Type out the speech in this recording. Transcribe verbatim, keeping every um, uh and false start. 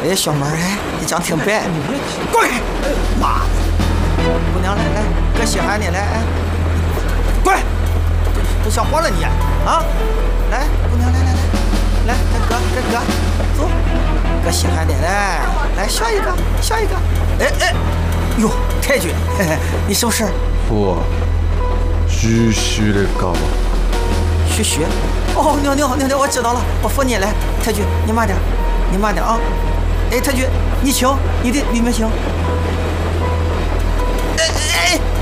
哎，小妹儿，哎，你长挺白，滚开！妈的，姑娘来来，哥稀罕你来，哎，滚！都想活了你啊！来，姑娘来来来，来，这哥这哥，走，哥稀罕你来，来笑一个笑一个，哎哎，哟，太君，嘿嘿，你什么事儿？ 我嘘嘘的嘎巴。 嘘嘘。哦，娘娘娘娘，我知道了，我扶你来，太君，你慢点，你慢点啊！哎，太君，你请，你的李明星。哎哎哎！